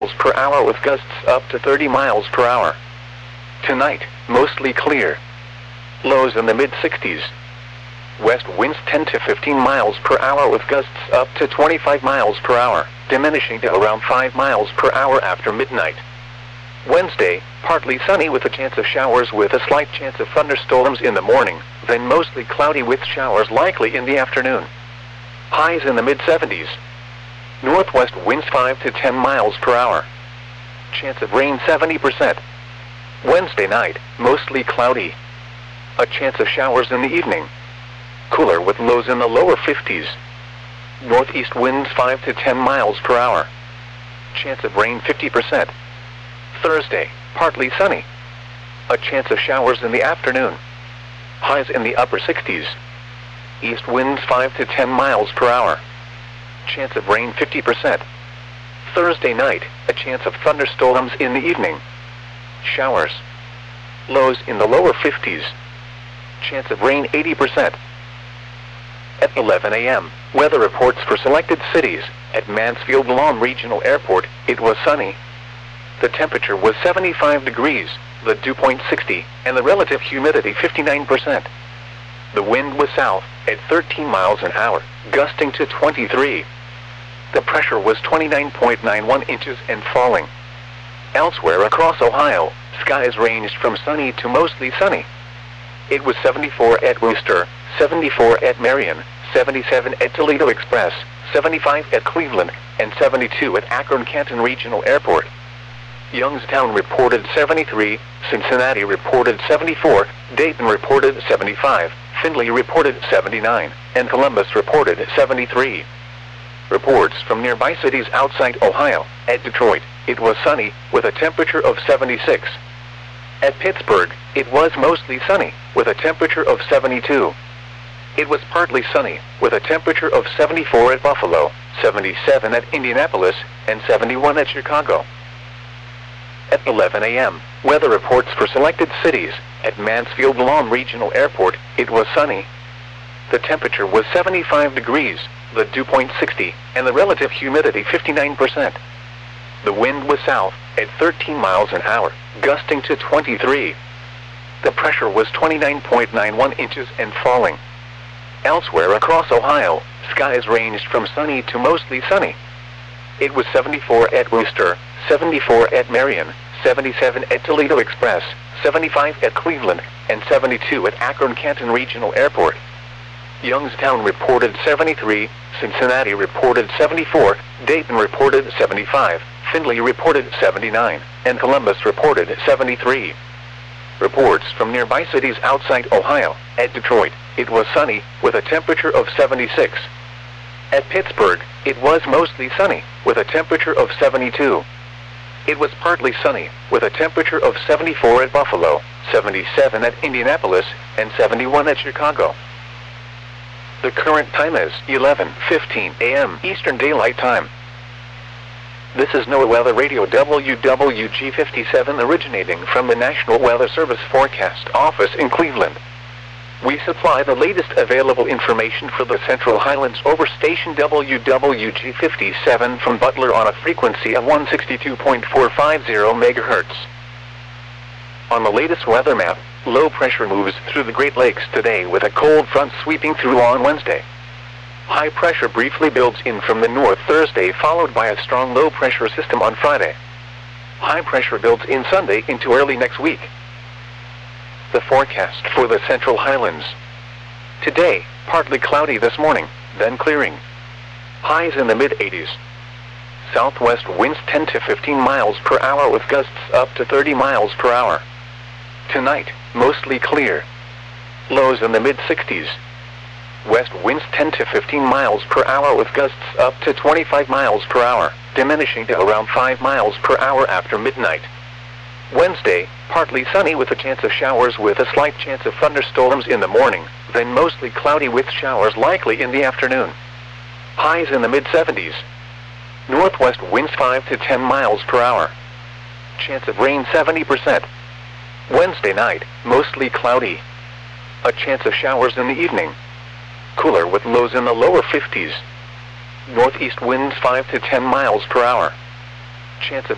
per hour with gusts up to 30 miles per hour. Tonight, mostly clear. Lows in the mid-60s. West winds 10 to 15 miles per hour with gusts up to 25 miles per hour, diminishing to around 5 miles per hour after midnight. Wednesday, partly sunny with a chance of showers with a slight chance of thunderstorms in the morning, then mostly cloudy with showers likely in the afternoon. Highs in the mid-70s. Northwest winds 5 to 10 miles per hour. Chance of rain 70%. Wednesday night, mostly cloudy. A chance of showers in the evening. Cooler with lows in the lower 50s. Northeast winds 5 to 10 miles per hour. Chance of rain 50%. Thursday, partly sunny. A chance of showers in the afternoon. Highs in the upper 60s. East winds 5 to 10 miles per hour. Chance of rain 50%. Thursday night, a chance of thunderstorms in the evening. Showers. Lows in the lower 50s. Chance of rain 80%. At 11 a.m., weather reports for selected cities. At Mansfield Lawn Regional Airport, it was sunny. The temperature was 75 degrees, the dew point 60, and the relative humidity 59%. The wind was south, at 13 miles an hour, gusting to 23. The pressure was 29.91 inches and falling. Elsewhere across Ohio, skies ranged from sunny to mostly sunny. It was 74 at Wooster, 74 at Marion, 77 at Toledo Express, 75 at Cleveland, and 72 at Akron-Canton Regional Airport. Youngstown reported 73, Cincinnati reported 74, Dayton reported 75, Findlay reported 79, and Columbus reported 73. Reports from nearby cities outside Ohio. At Detroit, it was sunny, with a temperature of 76. At Pittsburgh, it was mostly sunny, with a temperature of 72. It was partly sunny, with a temperature of 74 at Buffalo, 77 at Indianapolis, and 71 at Chicago. At 11 a.m., weather reports for selected cities. At Mansfield Lawn Regional Airport, it was sunny. The temperature was 75 degrees, the dew point 60, and the relative humidity 59%. The wind was south, at 13 miles an hour, gusting to 23. The pressure was 29.91 inches and falling. Elsewhere across Ohio, skies ranged from sunny to mostly sunny. It was 74 at Wooster, 74 at Marion, 77 at Toledo Express, 75 at Cleveland, and 72 at Akron-Canton Regional Airport. Youngstown reported 73, Cincinnati reported 74, Dayton reported 75, Findlay reported 79, and Columbus reported 73. Reports from nearby cities outside Ohio. At Detroit, it was sunny, with a temperature of 76. At Pittsburgh, it was mostly sunny, with a temperature of 72. It was partly sunny, with a temperature of 74 at Buffalo, 77 at Indianapolis, and 71 at Chicago. The current time is 11:15 a.m. Eastern Daylight Time. This is NOAA Weather Radio WWG57 originating from the National Weather Service Forecast Office in Cleveland. We supply the latest available information for the Central Highlands over station WWG57 from Butler on a frequency of 162.450 MHz. On the latest weather map, low pressure moves through the Great Lakes today with a cold front sweeping through on Wednesday. High pressure briefly builds in from the north Thursday, followed by a strong low pressure system on Friday. High pressure builds in Sunday into early next week. The forecast for the Central Highlands. Today, partly cloudy this morning, then clearing. Highs in the mid-80s. Southwest winds 10 to 15 miles per hour with gusts up to 30 miles per hour. Tonight, mostly clear. Lows in the mid-60s. West winds 10 to 15 miles per hour with gusts up to 25 miles per hour, diminishing to around 5 miles per hour after midnight. Wednesday, partly sunny with a chance of showers with a slight chance of thunderstorms in the morning, then mostly cloudy with showers likely in the afternoon. Highs in the mid-70s. Northwest winds 5 to 10 miles per hour. Chance of rain 70%. Wednesday night, mostly cloudy. A chance of showers in the evening. Cooler with lows in the lower 50s. Northeast winds 5 to 10 miles per hour. Chance of